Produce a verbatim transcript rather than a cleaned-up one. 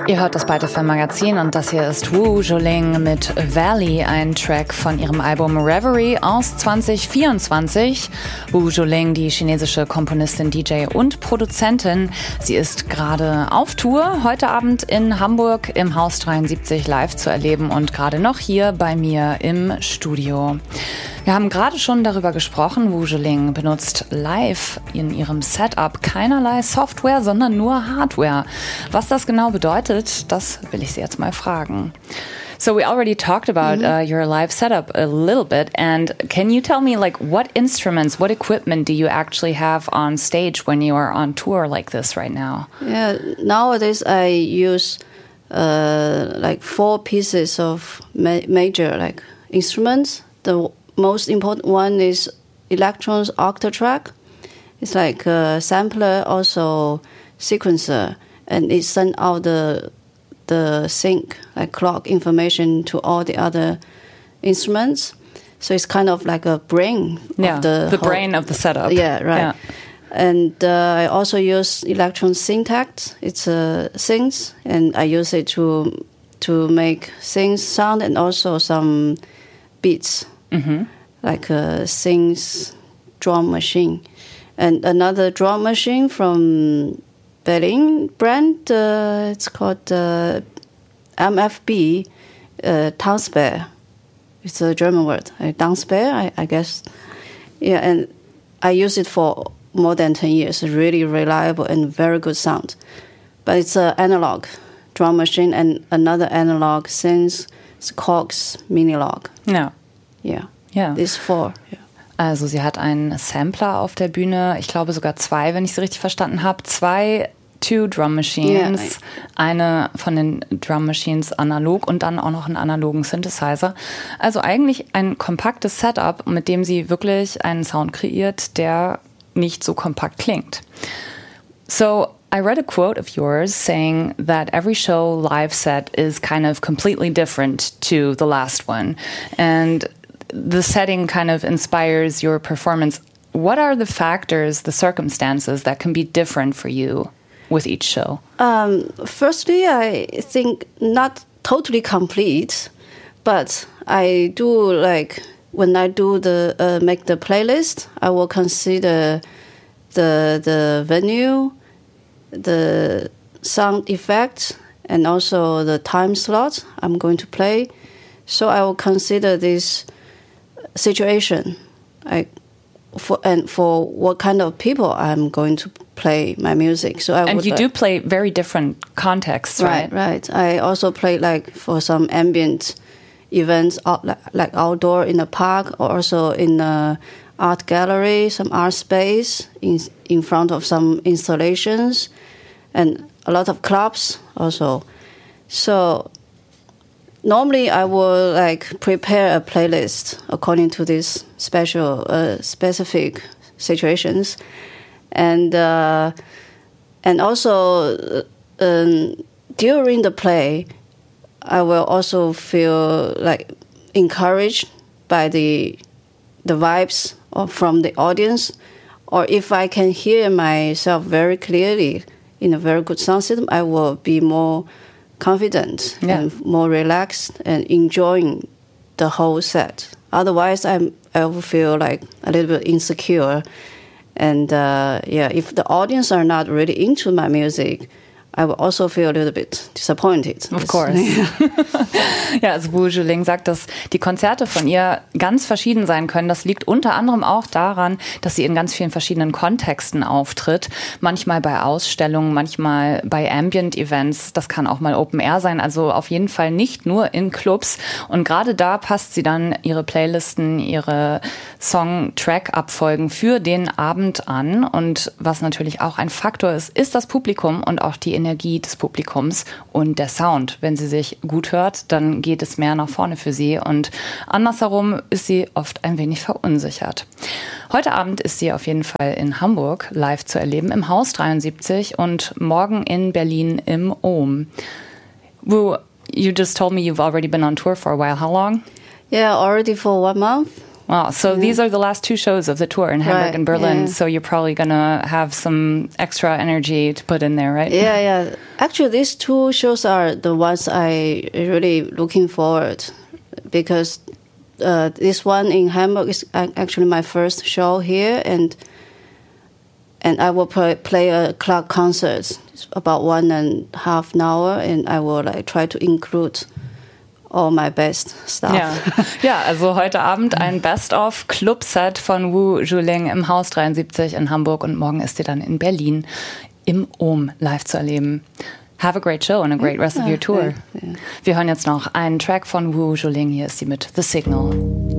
Ihr hört das Byte F M Magazin und das hier ist Wu Zhuling mit Valley, ein Track von ihrem Album Reverie aus zwanzig vierundzwanzig. Wu Zhuling, die chinesische Komponistin, D J und Produzentin. Sie ist gerade auf Tour, heute Abend in Hamburg im Haus dreiundsiebzig live zu erleben und gerade noch hier bei mir im Studio. Wir haben gerade schon darüber gesprochen, Wu Zhuling benutzt live in ihrem Setup keinerlei Software, sondern nur Hardware. Was das genau bedeutet, das will ich Sie jetzt mal fragen. So we already talked about mm-hmm. uh, your live setup a little bit, and can you tell me, like, what instruments, what equipment do you actually have on stage when you are on tour like this right now? Yeah, nowadays I use uh, like four pieces of ma- major like instruments. The most important one is Elektron's Octatrack. It's like a sampler, also sequencer, and it sends out the the sync, like clock information to all the other instruments. So it's kind of like a brain yeah, of the the whole, brain of the setup. Yeah, right. Yeah. And uh, I also use Elektron Syntact. It's a synth, and I use it to to make synth sound and also some beats. Mm-hmm. Like a synth drum machine. And another drum machine from Berlin brand, uh, it's called uh, M F B, uh, Tanzbär. It's a German word, uh, Tanzbär, I, I guess. Yeah, and I use it for more than ten years. Really reliable and very good sound. But it's an analog drum machine and another analog synth, it's Cox Minilog. Yeah. Yeah. Ja. These four. Yeah. Also sie hat einen Sampler auf der Bühne, ich glaube sogar zwei, wenn ich sie richtig verstanden habe. Zwei Two Drum Machines, yeah. Eine von den Drum Machines analog und dann auch noch einen analogen Synthesizer. Also eigentlich ein kompaktes Setup, mit dem sie wirklich einen Sound kreiert, der nicht so kompakt klingt. So I read a quote of yours saying that every show live set is kind of completely different to the last one. And the setting kind of inspires your performance. What are the factors, the circumstances that can be different for you with each show? Um, firstly, I think not totally complete, but I do like when I do the uh, make the playlist, I will consider the the venue, the sound effect, and also the time slot I'm going to play. So I will consider this situation, like for and for what kind of people I'm going to play my music. So I and would you like, do play very different contexts, right? Right, right. I also play like for some ambient events, out, like, like outdoor in a park, or also in a art gallery, some art space in in front of some installations, and a lot of clubs also. So normally, I will like prepare a playlist according to these special, uh, specific situations, and uh, and also um, during the play, I will also feel like encouraged by the the vibes of, from the audience, or if I can hear myself very clearly in a very good sound system, I will be more confident yeah. and more relaxed and enjoying the whole set. Otherwise, I'm I will feel like a little bit insecure, and uh, yeah, if the audience are not really into my music, I will also feel a little bit disappointed. Of course. Ja, also Wu Zhuling sagt, dass die Konzerte von ihr ganz verschieden sein können. Das liegt unter anderem auch daran, dass sie in ganz vielen verschiedenen Kontexten auftritt. Manchmal bei Ausstellungen, manchmal bei Ambient-Events. Das kann auch mal Open Air sein. Also auf jeden Fall nicht nur in Clubs. Und gerade da passt sie dann ihre Playlisten, ihre Song-Track-Abfolgen für den Abend an. Und was natürlich auch ein Faktor ist, ist das Publikum und auch die Energie des Publikums und der Sound. Wenn sie sich gut hört, dann geht es mehr nach vorne für sie und andersherum ist sie oft ein wenig verunsichert. Heute Abend ist sie auf jeden Fall in Hamburg live zu erleben, im Haus dreiundsiebzig und morgen in Berlin im Ohm. Wu, you just told me you've already been on tour for a while. How long? Yeah, already for one month. Wow. So yeah. these are the last two shows of the tour in Hamburg right. and Berlin. Yeah. So you're probably going to have some extra energy to put in there, right? Yeah, yeah. Actually, these two shows are the ones I really looking forward, because uh, this one in Hamburg is actually my first show here, and and I will play, play a Clark concert. It's about one and a half an hour, and I will like try to include all my best stuff. Ja. ja, also heute Abend ein Best-of-Club-Set von Wu Zhuling im Haus dreiundsiebzig in Hamburg und morgen ist sie dann in Berlin im Ohm live zu erleben. Have a great show and a great rest of your tour. Wir hören jetzt noch einen Track von Wu Zhuling. Hier ist sie mit The Signal.